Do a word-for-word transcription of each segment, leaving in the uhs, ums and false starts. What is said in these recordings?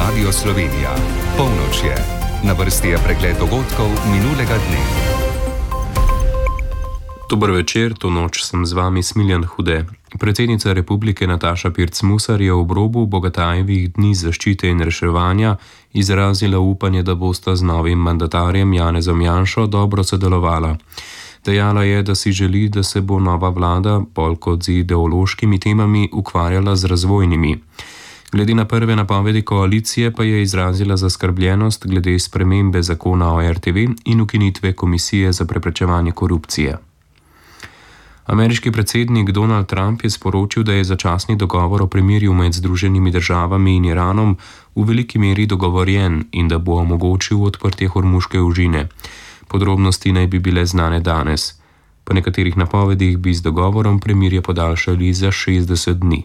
Radio Slovenija. Polnoč je. Na vrsti je pregled dogodkov minulega dne. Dober večer, to noč sem z vami Smiljan Hude. Predsednica republike Nataša Pirc Musar je ob robu Bogatajevih dni zaščite in reševanja izrazila upanje, da bosta z novim mandatarjem Janezom Janšo dobro sodelovala. Dejala je, da si želi, da se bo nova vlada bolj kot z ideološkimi temami ukvarjala z razvojnimi. Glede na prve napovedi koalicije pa je izrazila zaskrbljenost glede spremembe zakona o er te ve in ukinitve Komisije za preprečevanje korupcije. Ameriški predsednik Donald Trump je sporočil, da je začasni dogovor o premirju med Združenimi državami in Iranom v veliki meri dogovorjen in da bo omogočil odprtje Hormuške užine. Podrobnosti naj bi bile znane danes. Po nekaterih napovedih bi z dogovorom premirje podaljšali za šestdeset dni.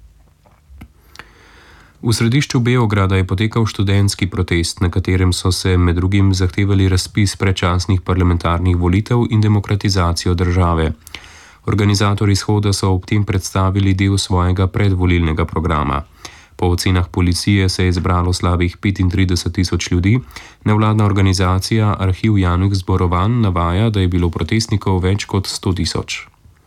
V središču Beograda je potekal študentski protest, na katerem so se med drugim zahtevali razpis predčasnih parlamentarnih volitev in demokratizacijo države. Organizatorji shoda so ob tem predstavili del svojega predvolilnega programa. Po ocenah policije se je zbralo slabih petintrideset tisoč ljudi, nevladna organizacija Arhiv javnih zborovanj navaja, da je bilo protestnikov več kot sto tisoč.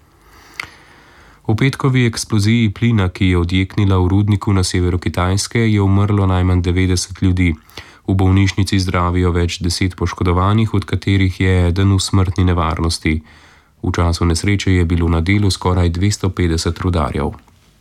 V petkovi eksploziji plina, ki je odjeknila v rudniku na severu Kitajske, je umrlo najmanj devetdeset ljudi. V bolnišnici zdravijo več deset poškodovanih, od katerih je eden v smrtni nevarnosti. V času nesreče je bilo na delu skoraj dvesto petdeset rudarjev.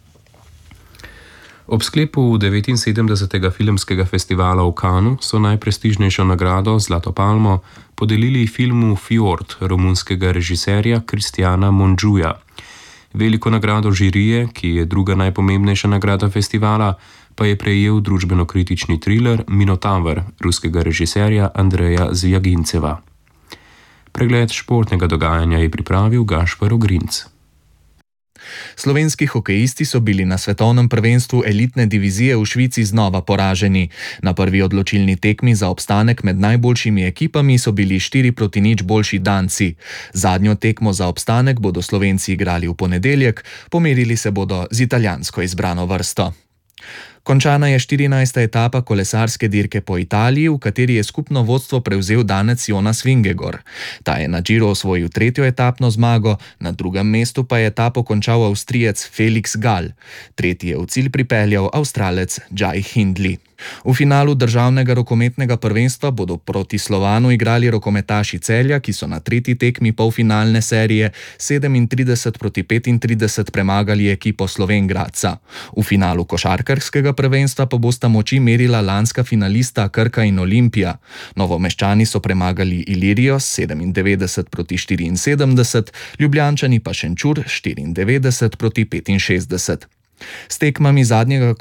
Ob sklepu devetinsedemdesetega filmskega festivala v Cannesu so najprestižnejšo nagrado Zlato palmo podelili filmu Fjord romunskega režiserja Kristjana Mondžuja. Veliko nagrado žirije, ki je druga najpomembnejša nagrada festivala, pa je prejel družbeno-kritični triler Minotaver ruskega režiserja Andreja Zjaginceva. Pregled športnega dogajanja je pripravil Gašper Ogrinc. Slovenski hokejisti so bili na svetovnem prvenstvu elitne divizije v Švici znova poraženi. Na prvi odločilni tekmi za obstanek med najboljšimi ekipami so bili štiri proti nič boljši Danci. Zadnjo tekmo za obstanek bodo Slovenci igrali v ponedeljek, pomerili se bodo z italijansko izbrano vrsto. Končana je štirinajsta etapa kolesarske dirke po Italiji, v kateri je skupno vodstvo prevzel danec Jonas Vingegaard. Ta je na Giro osvojil tretjo etapno zmago, na drugem mestu pa je etapo končal Avstrijec Felix Gall. Tretji je v cilj pripeljal Avstralec Jai Hindley. V finalu državnega rokometnega prvenstva bodo proti Slovanu igrali rokometaši Celja, ki so na tretji tekmi polfinalne serije sedemintrideset proti petintrideset premagali ekipo Slovenj Gradca. V finalu košarkarskega prvenstva pa bosta moči merila lanska finalista Krka in Olimpija. Novomeščani so premagali Ilirijo sedemindevetdeset proti štiriinsedemdeset, Ljubljančani pa Šenčur štiriindevetdeset proti petinšestdeset. S tekmami zadnjega